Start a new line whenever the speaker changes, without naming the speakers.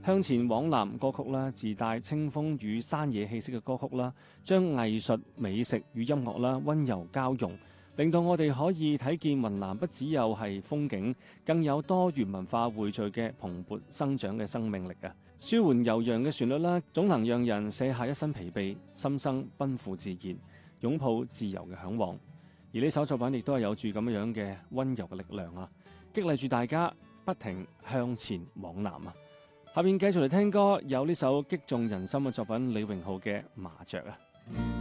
向前往南歌曲啦，自帶清風與山野氣息嘅歌曲啦，將藝術、美食與音樂啦溫柔交融，令到我哋可以睇見雲南不只有係風景，更有多元文化匯聚嘅蓬勃生長嘅生命力啊！舒緩悠揚嘅旋律啦，總能讓人卸下一身疲憊，心生奔赴自然，擁抱自由嘅向往。而呢首作品亦都係有住咁樣嘅溫柔嘅力量啊，激勵住大家不停向前往南啊！下面繼續嚟聽歌，有呢首擊中人心嘅作品，李榮浩嘅《麻雀》啊。